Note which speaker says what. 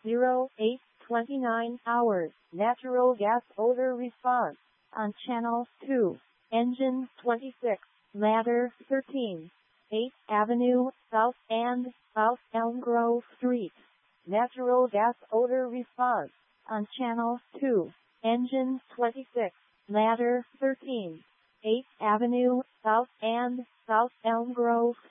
Speaker 1: 08:29 hours. Natural gas odor response on channel 2. Engine 26. Ladder 13. 8th Avenue, South and South Elm Grove Street. Natural gas odor response on channel 2. Engine 26. Ladder 13. 8th Avenue, South and South Elm Grove